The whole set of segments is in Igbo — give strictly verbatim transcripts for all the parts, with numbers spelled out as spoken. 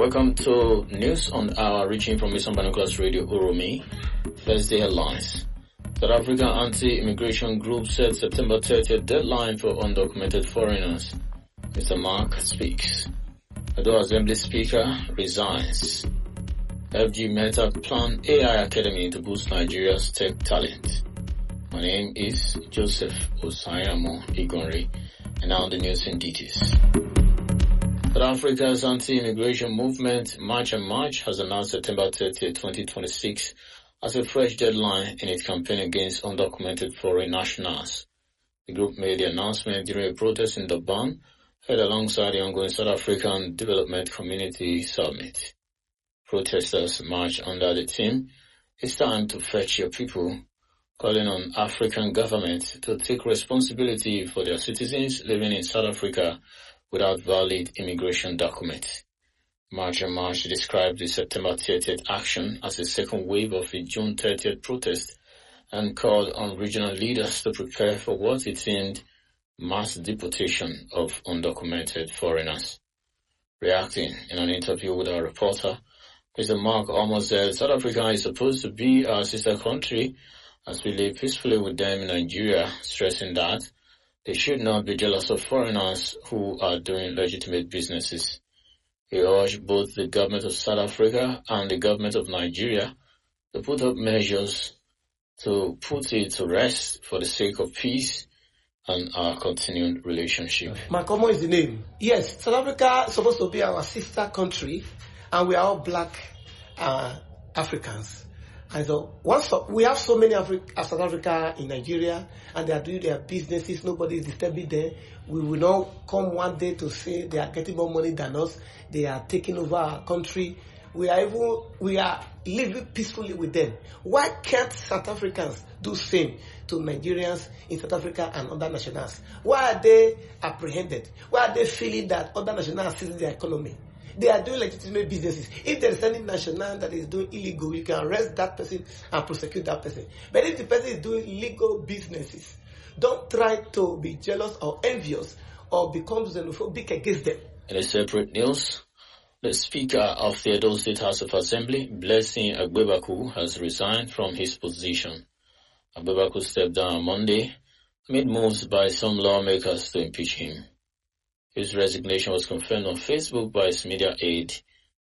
Welcome to News on the Hour, reaching from Miss Binoculars Radio Uromi. Thursday headlines. South African anti-immigration group set September thirtieth deadline for undocumented foreigners. Mister Mark speaks. Edo Assembly Speaker resigns. F G Meta plan A I Academy to boost Nigeria's tech talent. My name is Joseph Osayamo Igonri, and now the news in details. South Africa's anti-immigration movement, March and March, has announced September thirtieth, twenty twenty-six as a fresh deadline in its campaign against undocumented foreign nationals. The group made the announcement during a protest in Durban, held alongside the ongoing South African Development Community Summit. Protesters marched under the theme, "It's time to fetch your people," calling on African governments to take responsibility for their citizens living in South Africa without valid immigration documents. March and March described the September thirtieth action as a second wave of the June thirtieth protest and called on regional leaders to prepare for what it deemed mass deportation of undocumented foreigners. Reacting in an interview with our reporter, Mister Mark almost said South Africa is supposed to be our sister country as we live peacefully with them in Nigeria, stressing that they should not be jealous of foreigners who are doing legitimate businesses. He urged both the government of South Africa and the government of Nigeria to put up measures to put it to rest for the sake of peace and our continued relationship. Makomo is the name. Yes, South Africa is supposed to be our sister country, and we are all black uh, Africans. And so once we have so many Afri- South Africa in Nigeria, and they are doing their businesses, nobody is disturbing them. We will not come one day to say they are getting more money than us. They are taking over our country. We are even we are living peacefully with them. Why can't South Africans do same to Nigerians in South Africa and other nationals? Why are they apprehended? Why are they feeling that other nationals stealing their economy? They are doing legitimate businesses. If there is any national that is doing illegal, you can arrest that person and prosecute that person. But if the person is doing legal businesses, don't try to be jealous or envious or become xenophobic against them. In a separate news, the Speaker of the Edo State House of Assembly, Blessing Agbebaku, has resigned from his position. Agbebaku stepped down on Monday amid moves by some lawmakers to impeach him. His resignation was confirmed on Facebook by his media aide,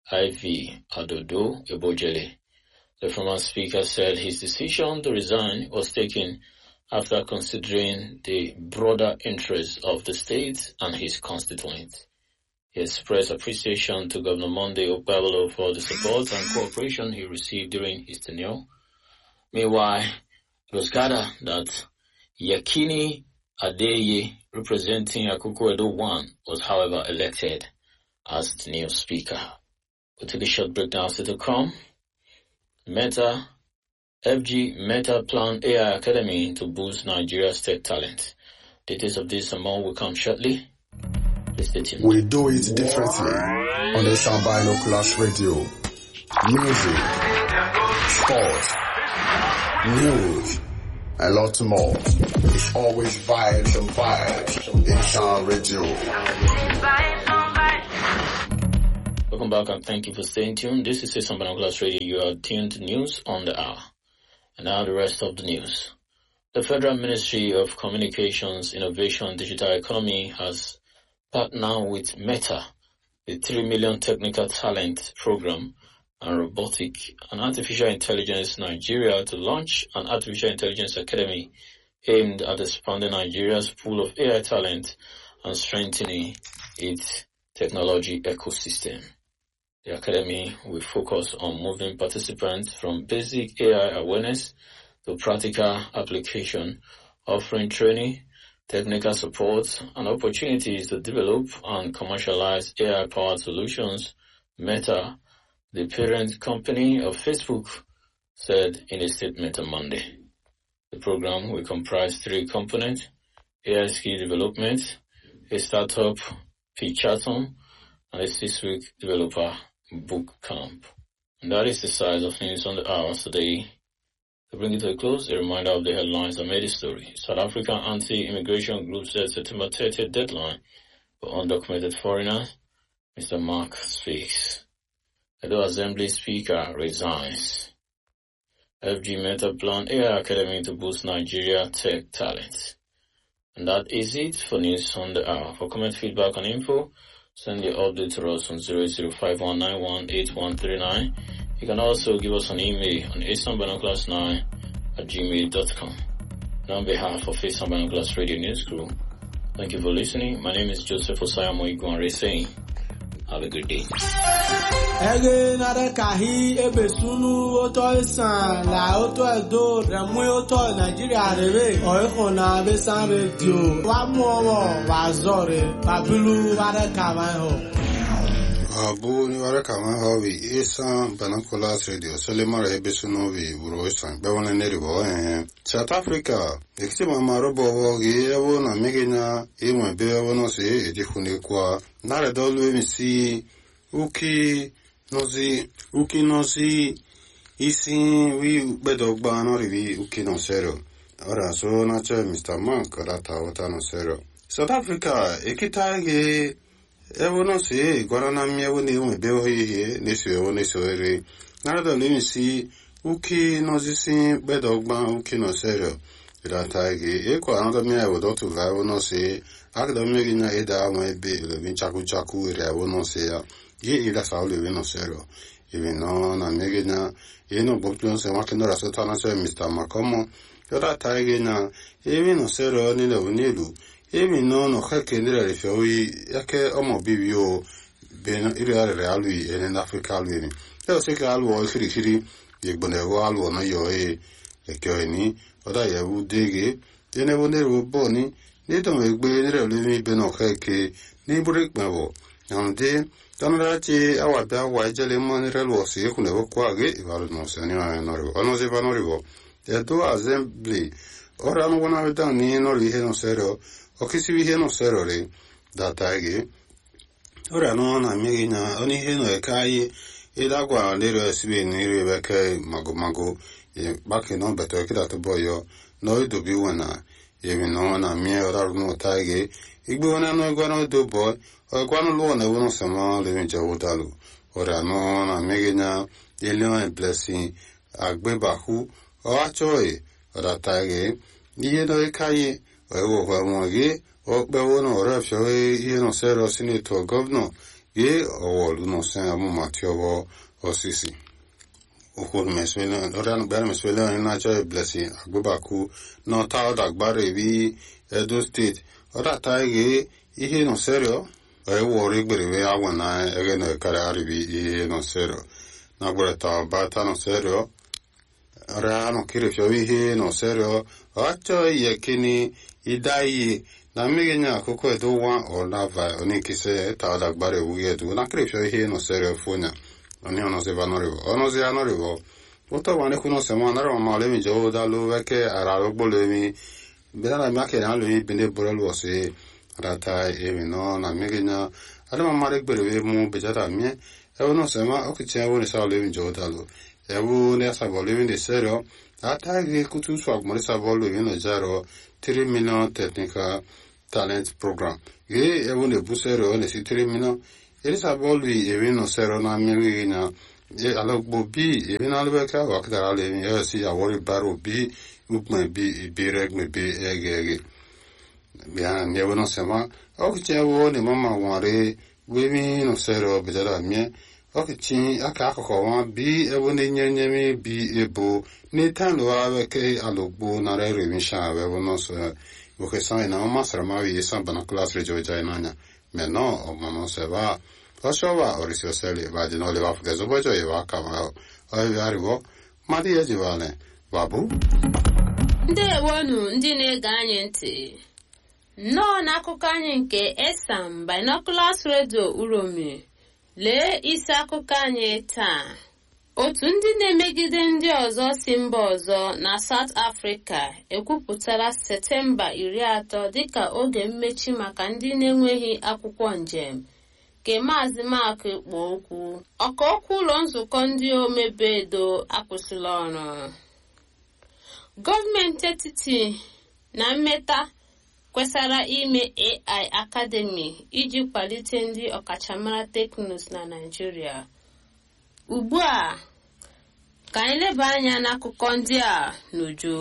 Ivy Adodo Ebojele. The former speaker said his decision to resign was taken after considering the broader interests of the state and his constituents. He expressed appreciation to Governor Monday Okpebholo for the support and cooperation he received during his tenure. Meanwhile, it was gathered that Yakini Adeye, representing Akoko Edo one, was however elected as the new speaker. We'll take a short break now to come. Meta, F G Meta plan A I Academy to boost Nigeria's tech talent. Details of this and more will come shortly. Please stay tuned. We do it differently on the Sound Binoculars Radio. Music, sports, news, a lot more. It's always vibes and vibes in Sound Radio. Welcome back and thank you for staying tuned. This is Sound Binoculars Radio. You are tuned to News on the Hour. And now the rest of the news. The Federal Ministry of Communications, Innovation and Digital Economy has partnered with Meta, the three million Technical Talent Program, and Robotic and Artificial Intelligence Nigeria to launch an Artificial Intelligence Academy aimed at expanding Nigeria's pool of A I talent and strengthening its technology ecosystem. The Academy will focus on moving participants from basic A I awareness to practical application, offering training, technical support, and opportunities to develop and commercialize A I-powered solutions. Meta, the parent company of Facebook, said in a statement on Monday. The program will comprise three components: A I skill development, a startup pitch hackathon, and a six-week developer boot camp. And that is the size of News on the Hour today. To bring it to a close, a reminder of the headlines that made the story. South African anti-immigration group said September thirtieth deadline for undocumented foreigners. Mister Mark speaks. Edo Assembly Speaker resigns. F G Meta plan A I Academy to boost Nigeria tech talent. And that is it for news on the hour. For comment, feedback, and info, send your update to us on zero zero five one nine one eight one three nine. You can also give us an email on eastern binoculars nine at gmail dot com. And on behalf of Eastern Binoculars Radio News Crew, thank you for listening. My name is Joseph Osayamo Igwanre saying, have a good day. Ege nare kahi ebesunu oto isan la oto edo remwe oto Nigeria rebe oiko na besan radio wa mowo wa zore babilu ware kaman ho abu ni ware kaman ho wi Eastern Binoculars Radio solemare ebesunu wi buro isan be wona neribo eh South Africa ekiti mama robo wo ge ewo na megina imwe be wono se edifune kwa nare dolu mi si uki nozi uki nozi isi wi bedogba no rivi uki no sero ora so na che Mister Mark rata wata no sero South Africa ekita ge ewo no se gwara na mi ewo ne we be o ye ne se ewo ne so ere nare dolu mi si uki nozi si bedogba uki no sero rata ge e kwa na mi ewo do to va ewo no se akademi na eda we be le bin chaku chaku ere ewo no se ya ye ida saule we no sero even no na megina ye no boplo se wa kendo raso tana se Mister Makomo yoda taige na ye no sero ni le unilu ye mi no no khake ni le fewi yake omo bibio be no ire are realui en Africa lui yo se ka alu o khiri khiri ye gbone wo alu no yo e e kyo ni oda ye u dege ye ne woni ro bo ni ni to me gbe ni le mi be no khake ni break ma wo ande Tanrachi awada wajale monere losi kune kwage ivalu no seni no rivo ono se va no rivo e to assembly ora no wana veda ni no rihe no sero o kisi vihe no sero re datage ora no na migina oni he no ekai e da gwa lero sibe ni rive ke mago mago e bake no beto kida to boyo no do bi wana e mi no na mi ora no tage igbe wana no gwa no do boy Kwano luo na uno sama le minja udalu. Ora no na megina yelema blessing agbe bahu o achoe ora tage iye no ekai o wa moge o be wono ora fyo iye no sero senator governor ye o lu no sen amu matiobo o sisi. O ko meswela ora no ber meswela na achoe blessing agbe bahu no ta dagbare bi Edo state ora tage iye no sero e wori gbere awa na ege no kare aribi e no sero na gbere ta bata no sero ara no kire fio ihe no sero acho ye kini idai na migenya akoko edo wa o lava oni kise ta da gbare wuye du na kire fio ihe no sero funya oni ono se vanorivo ono se anorivo oto wane kuno se ma na ma le mi jo da lo veke ara lo bole mi bela ma ke na lo mi bende borelo se rata evi no na megina ale ma mare gbere mu bejata mi e wono sema o kiche woni sa le mi jodalo e wo ne sa bo le mi sero ata ge kutu so mo sa bo le mi no jaro three million technical talent program ge e wo ne bu sero ne si three million e sa bo lui e vi no sero na megina e alo bo bi e vi na le ka wa ka le mi e si a wori baro bi upme bi bi reg me bi ege Bia mi no sema o che wo ne mama ware we mi no sero bejara mi o chi aka akoko wa bi e wo ne nyenye mi bi ebo ne tan lo awe ke alogbo na re re mi sha we wo no so o che sai na ma sera ma vi Eastern Binoculars Radio jainanya me no o ma no se va o so va o risio seli va di no le va fuga zo bojo e va ka ma o e arrivo ma di e ji vale babu ndewonu ndị na-ege anyị ntị nnọọ n'akụkọ anyị nke Eastern Binoculars Radio Uromi lee isi akụkọ anyị taa. Otu ndị na-emegide ndị ọzọ si mba ọzọ na South Africa ekwupụtara Septemba iri atọ dịka oge mmechi maka ndị na-enweghị akwụkwọ njem ke Maazị Mark Ekpo okwu ọka okwu ụlọ nzukọ ndị omebe edo akwụsịla ọrụ. Gọọmenti etiti na mmeta kwesara ime A I Academy iji kwalite ndị ọkachamara teknụzụ na Nigeria. ugbu a ka anyị leba anya n'akụkọ ndị a n'uju.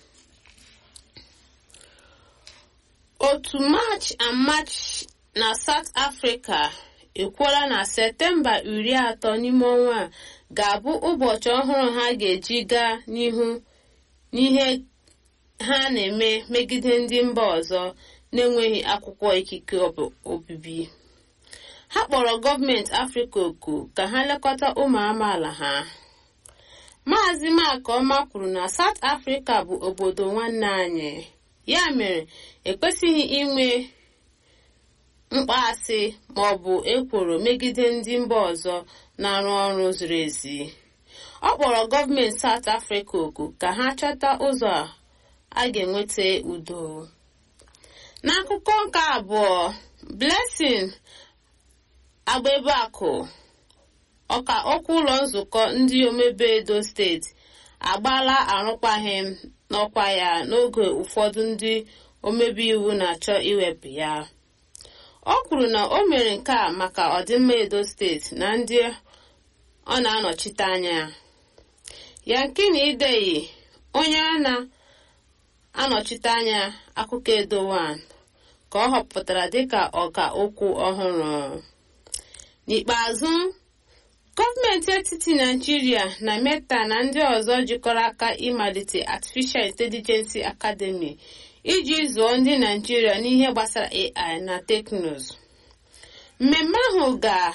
Otu March and March na South Africa ekwuola na Septemba iri atọ n'ime ọnwa a ga-abụ ụbọchị ọhụrụ ha ga-eji gaa n'ihu n'ihe ha na-eme megide ndị mba ọzọ na-enweghị akwụkwọ ikike obibi. Ha kpọrọ gọọmenti Afrịka oku ka ha lekọta ụmụ amaala ha. Maazị Makoma kwuru na South Africa bụ obodo nwanne anyị, ya mere ekwesịghị inwe mkpaasị ma ọ bụ ekworo megide ndị mba ọzọ na-arụ ọrụ ziri ezi. Ọ kpọrọ gọọmenti South Africa oku ka ha chọta ụzọ a ga-enweta udo. N'akụkọ nke abụọ, Blessing Agbebeakụ, ọka okwu ụlọ nzukọ ndị omebe Edo steeti, agbaala arụkwaghịm n'ọkwa ya n'oge ụfọdụ ndị omebe iwu na-achọ iwepụ ya. O kwuru na o mere nke a maka ọdịmma Edo steeti na ndị ọ na-anọchite anya. Yankini Ideyi, onye a na-anọchite anya akụkọ Edo one, ka ọ họpụtara dịka ọka okwu ọhụrụ. N'ikpeazụ, gọọmenti etiti Naịjirịa na Meta na ndị ọzọ jikọrọ aka ịmalite Artificial Intelligence Academy iji zụọ ndị Naịjirịa n'ihe gbasara A I na teknụzụ. Mmemme ahụ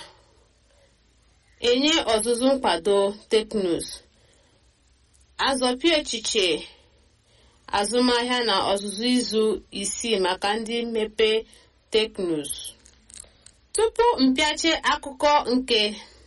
ga-enye ọzụzụ nkwado teknụzụ, azọpị echiche azụmahịa na ọzụzụ izu isii maka ndị mmepe teknụzụ. Tupu mpịache akụkọ nke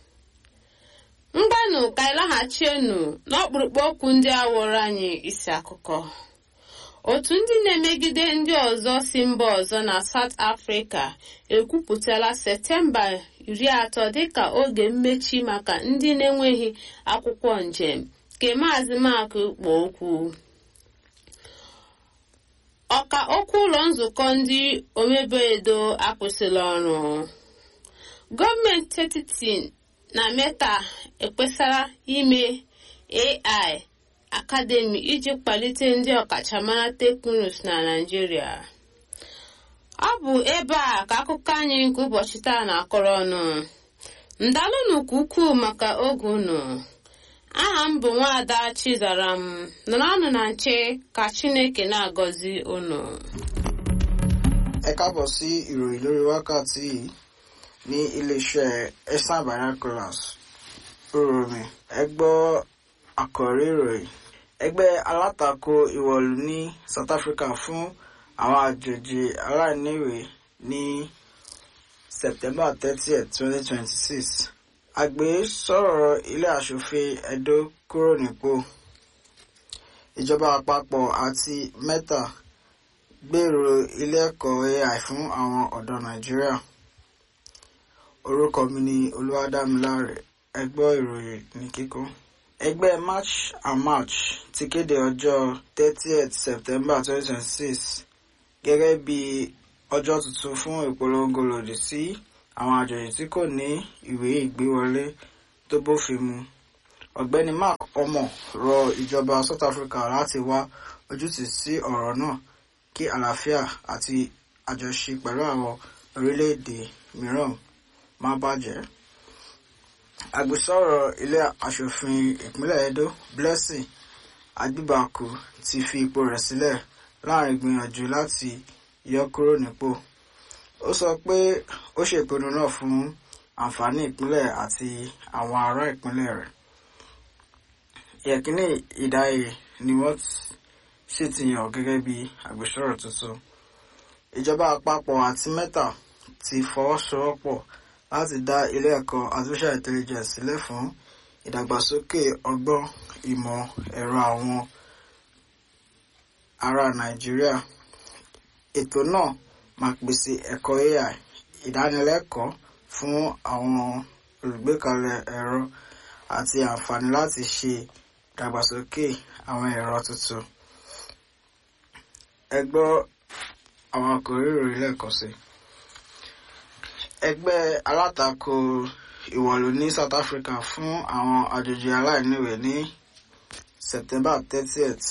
mgbanụ ka ịlaghachienu n'ọkpụrụkpụ okwu ndị awọrọ anyị isi akụkọ. Otu ndị na-emegide ndị ọzọ si mba ọzọ na South Africa ekwupụtala Septemba iri atọ dịka oge mmechi maka ndị na-enweghị akwụkwọ njem, nke Maazị Mark kpọọ okwu. Ọka okwu ụlọ nzukọ ndị omebe Edo akwụsịla ọrụ. Gọọmenti etiti na Meta ekpesara ime A I Academy iji kwalite ndị ọkachamara teknụzụ na Naịjirịa. Ọ bụ ebe a ka akụkọ anyị nke ụbọchị taa na-akọrọ ọnụ. Ndalụnụ ka ukwuu maka oge unu. Aha m bụ Nwaada Chizaram. Nọrọnụ na nche ka Chineke na-agọzi unu. Ẹ káàbọ̀ sí ìròyìn lórí wákàtí yìí ní iléeṣẹ́ Esan Binoculars Uromi. Ẹ gbọ́ àkọ́rí ìròyìn. Ẹgbẹ́ alátakò ìwọ̀lú ní South Africa fún àwọn àjòjì aláìníwèé ní September thirtieth twenty twenty-six. Àgbé sọ̀rọ̀ ilé aṣòfin Edo kúrò nípò. Ìjọba àpapọ̀ àti Meta gbèrò ilé ẹ̀kọ́ A I fún àwọn ọ̀dọ́ Nàìjíríà. Orúkọ mi ni Olúwadámiláre. Ẹ gbọ́ ìròyìn ní kíkún. Ẹgbẹ́ March and March ti kéde ọjọ́ thirtieth September twenty twenty-six gẹ́gẹ́ bí ọjọ́ tuntun fún ìpolongo lòdì sí àwọn àjòjì tí kò ní ìwé ìgbéwọlé tó bófin mu. Ọ̀gbẹ́ni Mark Omo rọ ìjọba South Africa láti wá ojútùú sí ọ̀rọ̀ náà kí àlàáfíà àti àjọṣe pẹ̀lú àwọn orílẹ̀-èdè mìíràn má bàjẹ́. Agbẹjọ́rò ilé aṣòfin ìpínlẹ̀ Edo Blessing Agbebeakụ ti fi ipò rẹ̀ sílẹ̀ láàrin ìgbìyànjú láti yọ kúrò nípò. Ó sọ pé ó ṣe ìpinnu náà fún àǹfààní ìpínlẹ̀ àti àwọn ará ìpínlẹ̀ rẹ̀. Yẹ̀kínní Ìdáyé ni wọ́n sì ti yàn gẹ́gẹ́ bí agbẹjọ́rò tuntun. Ìjọba àpapọ̀ àti Meta ti fọwọ́sowọ́pọ̀ láti dá ilé ẹ̀kọ́ Artificial Intelligence sílẹ̀ fún ìdàgbàsókè ọgbọ́n ìmọ̀ ẹ̀rọ àwọn ará Nàìjíríà. Ètò náà máa pèsè ẹ̀kọ́ A I, ìdánilẹ́kọ̀ọ́ fún àwọn olùgbékalẹ̀ ẹ̀rọ àti àǹfààní láti ṣe ìdàgbàsókè àwọn ẹ̀rọ tuntun. Ẹ gbọ́ àwọn àkòrí ìròyìn lẹ́ẹ̀kan sí. Ẹgbẹ́ alátakò ìwọ̀lú ní South Africa fún àwọn àjòjì aláìníwèé ní September thirtieth.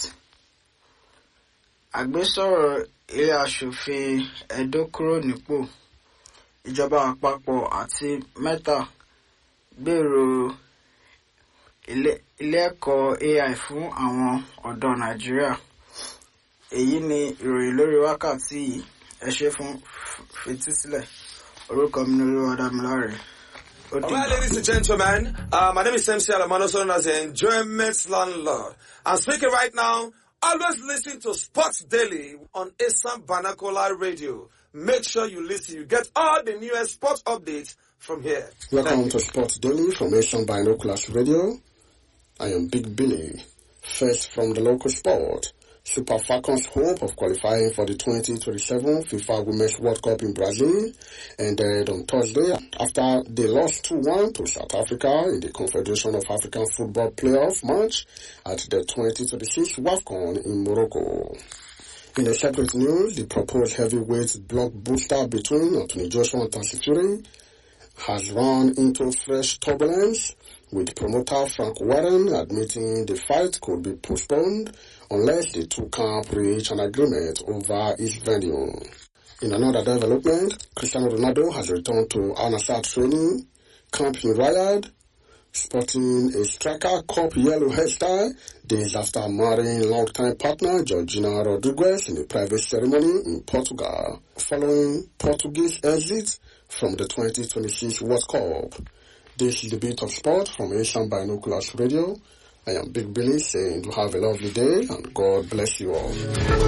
Àgbésọ̀rọ̀ ilé aṣòfin Edo kúrò nípò. Ìjọba àpapọ̀ àti Meta gbèrò ilé ẹ̀kọ́ A I fún àwọn ọ̀dọ́ Nàìjíríà. Èyí ni ìròyìn lórí wákàtí yìí. Ẹ ṣé fún fetísílẹ̀. Orúkọ mi ni Olúwadámiláre. All right, ladies and gentlemen, uh, my name is M C Alamano, also known as the Enjoyment Landlord. I'm speaking right now. Always listen to Sports Daily on Esan Banakola Radio. Make sure you listen. You get all the newest sports updates from here. Welcome to Sports Daily from Esan Binoculars Radio. I am Big Billy. First from the local sport. Super Falcons' hope of qualifying for the twenty twenty-seven FIFA Women's World Cup in Brazil ended on Thursday after they lost two one to South Africa in the Confederation of African Football playoff match at the twenty twenty-six WAFCON in Morocco. In the separate news, the proposed heavyweight blockbuster between Anthony Joshua and Tyson Fury has run into fresh turbulence, with promoter Frank Warren admitting the fight could be postponed unless the two camps reach an agreement over its venue. In another development, Cristiano Ronaldo has returned to Al Nassr training camp in Riyadh, sporting a striker cup yellow hairstyle days after marrying longtime partner Georgina Rodriguez in a private ceremony in Portugal, following Portuguese exit from the twenty twenty-six World Cup. This is the Beat of Sport from Asian Binoculars Radio. I am Big Billy saying to have a lovely day and God bless you all.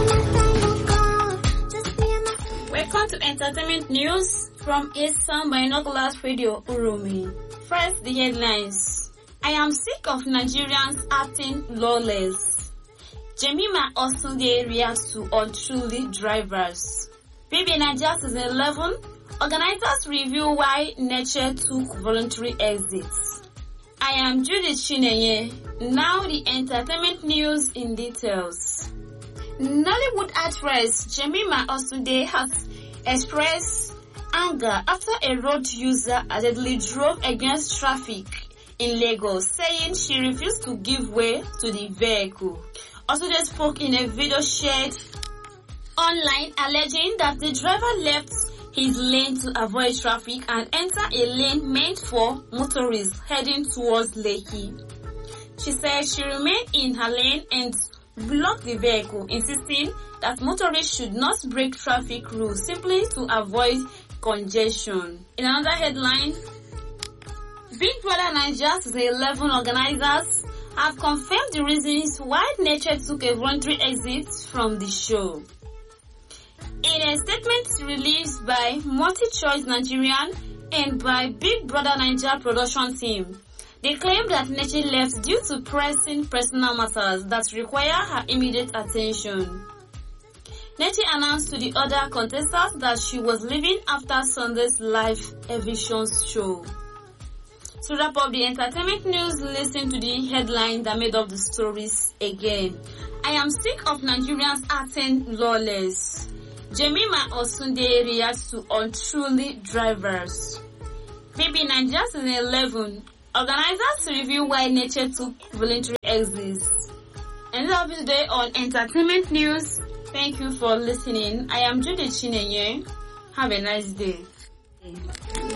Welcome to entertainment news from Asian Binoculars Radio Urumi. First, the headlines. I am sick of Nigerians acting lawless. Jemima Osunde reacts to unruly drivers. B B Nigeria Season eleven. Organizers review why Nature took voluntary exits. I am Judith Chinenye. Now the entertainment news in details. Nollywood actress Jemima Osunde has expressed anger after a road user allegedly drove against traffic in Lagos, saying she refused to give way to the vehicle. Osunde spoke in a video shared online alleging that the driver left his lane to avoid traffic and enter a lane meant for motorists heading towards Lekki. She said she remained in her lane and blocked the vehicle, insisting that motorists should not break traffic rules simply to avoid congestion. In another headline, Big Brother Nigeria Season eleven organizers have confirmed the reasons why Nature took a voluntary exit from the show. In a statement released by MultiChoice Nigerian and by Big Brother Nigeria production team, they claim that Nature left due to pressing personal matters that require her immediate attention. Nature announced to the other contestants that she was leaving after Sunday's live eviction show. To wrap up the entertainment news, listen to the headline that made up the stories again. I am sick of Nigerians acting lawless. Jemima Osunde reacts to unruly drivers. B B Nigeria Season eleven. Organizers review why Nature took voluntary exits. And that'll be today on Entertainment News. Thank you for listening. I am Judith Chinenye. Have a nice day.